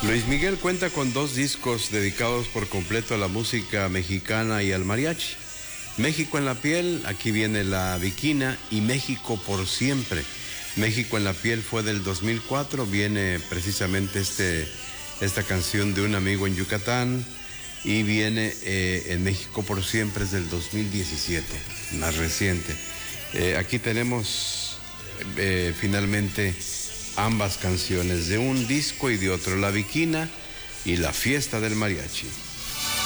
Luis Miguel cuenta con 2 discos dedicados por completo a la música mexicana y al mariachi. México en la piel, aquí viene La Bikina, y México por siempre. México en la piel fue del 2004, viene precisamente esta canción de un amigo en Yucatán, y viene en México por siempre, es del 2017, más reciente. Aquí tenemos finalmente ambas canciones, de un disco y de otro, La Bikina y La Fiesta del Mariachi.